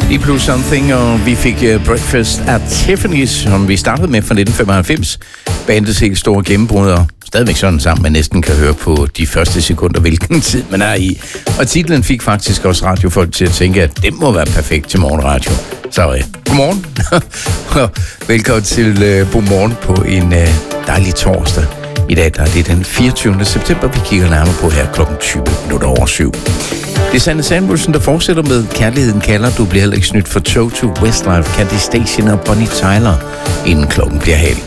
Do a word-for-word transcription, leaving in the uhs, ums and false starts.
Deep Blue Something, og vi fik uh, Breakfast at Tiffany's, som vi startede med fra nitten femoghalvfems. Bandets helt store gennembrud, og stadigvæk sådan sammen, man næsten kan høre på de første sekunder, hvilken tid man er i. Og titlen fik faktisk også radiofolk til at tænke, at det må være perfekt til morgenradio. Så uh, godmorgen. Velkommen til uh, Godmorgen på en uh, dejlig torsdag. I dag der er det den fireogtyvende september, vi kigger nærmere på her klokken tyve minutter over syv. Det er Sanne Sandwelsen, der fortsætter med Kærligheden kalder. Du bliver heller ikke snydt for Toto, Westlife, Candy Station og Bonnie Tyler, inden klokken bliver halv.